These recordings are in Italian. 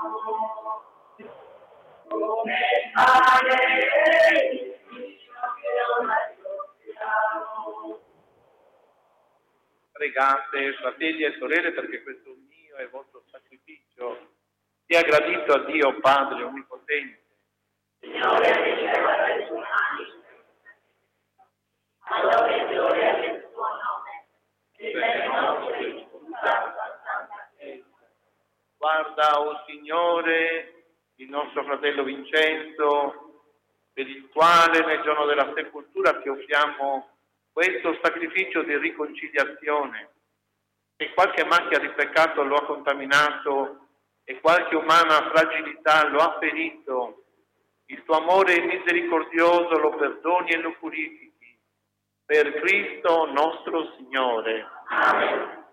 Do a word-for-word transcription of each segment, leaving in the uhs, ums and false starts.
Pregate, fratelli e sorelle, perché questo mio e vostro sacrificio sia gradito a Dio Padre Onnipotente. Signore, riceva il tuo nome, allora e gloria del tuo nome, e per nostri santa Chiesa. Guarda, o oh Signore, il nostro fratello Vincenzo, per il quale nel giorno della sepoltura ti offriamo questo sacrificio di riconciliazione. Se qualche macchia di peccato lo ha contaminato e qualche umana fragilità lo ha ferito, il tuo amore misericordioso lo perdoni e lo purifichi. Per Cristo nostro Signore. Amen.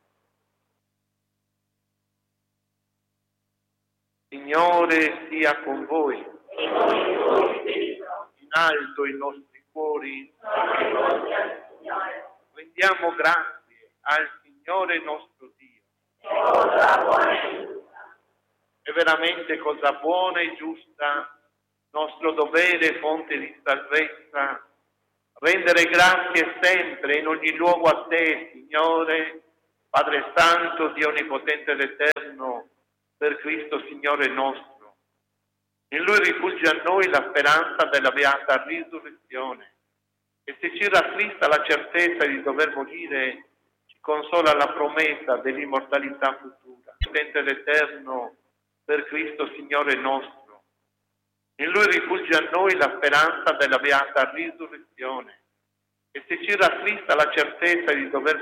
Signore sia con voi. E con il tuo spirito. In alto i nostri cuori. Sono rivolti al Signore. Rendiamo grazie al Signore nostro Dio. È cosa buona e giusta. È veramente cosa buona e giusta, nostro dovere, fonte di salvezza, rendere grazie sempre in ogni luogo a te, Signore, Padre Santo, Dio Onnipotente ed Eterno, per Cristo Signore nostro. In Lui rifugge a noi la speranza della beata risurrezione, e se ci rattrista la certezza di dover morire, ci consola la promessa dell'immortalità futura. Onnipotente ed Eterno, per Cristo Signore nostro. In Lui rifugge a noi la speranza della beata risurrezione, e se ci rattrista la certezza di dover